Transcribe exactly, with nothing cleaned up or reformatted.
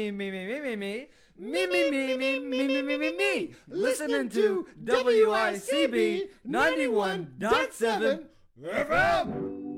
me, me, me, me, me, me. Me, me, me, me, me, me, me, me, me. Listening to W I C B ninety-one point seven F M.